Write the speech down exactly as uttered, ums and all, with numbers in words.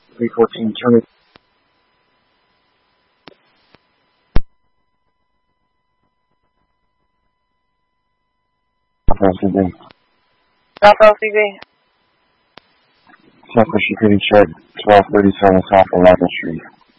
three fourteen, turn it. South L C B. South L C B. Southwest Security Check, twelve thirty-seven South eleventh Street.